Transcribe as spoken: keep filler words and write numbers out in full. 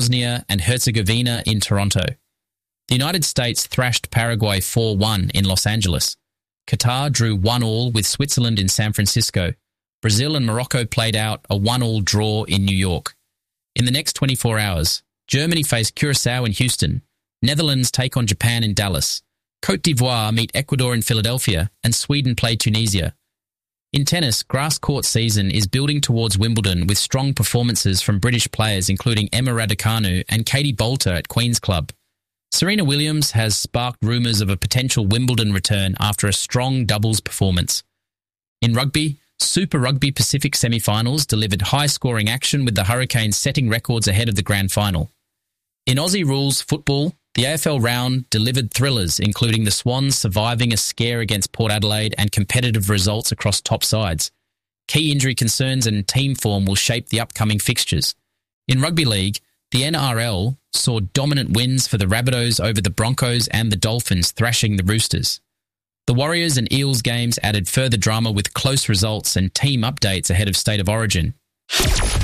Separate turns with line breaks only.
Bosnia and Herzegovina in Toronto. The United States thrashed Paraguay four one in Los Angeles. Qatar drew one all with Switzerland in San Francisco. Brazil and Morocco played out a one all draw in New York. In the next twenty-four hours, Germany face Curaçao in Houston. Netherlands take on Japan in Dallas. Côte d'Ivoire meet Ecuador in Philadelphia, and Sweden play Tunisia. In tennis, grass court season is building towards Wimbledon with strong performances from British players including Emma Raducanu and Katie Boulter at Queen's Club. Serena Williams has sparked rumours of a potential Wimbledon return after a strong doubles performance. In rugby, Super Rugby Pacific semi-finals delivered high-scoring action with the Hurricanes setting records ahead of the grand final. In Aussie rules football, the A F L round delivered thrillers, including the Swans surviving a scare against Port Adelaide and competitive results across top sides. Key injury concerns and team form will shape the upcoming fixtures. In rugby league, the N R L saw dominant wins for the Rabbitohs over the Broncos and the Dolphins thrashing the Roosters. The Warriors and Eels games added further drama with close results and team updates ahead of State of Origin.